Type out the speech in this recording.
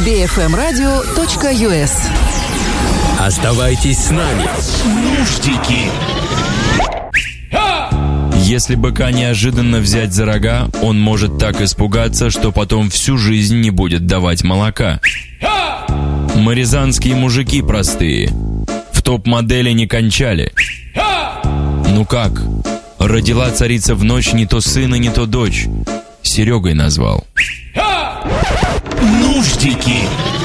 bfmradio.us. Оставайтесь с нами. Нуждики. Если быка неожиданно взять за рога, он может так испугаться, что потом всю жизнь не будет давать молока. Мы рязанские мужики простые, в топ-модели не кончали. Ну как? Родила царица в ночь не то сына, не то дочь. Серегой назвал. Нуждики.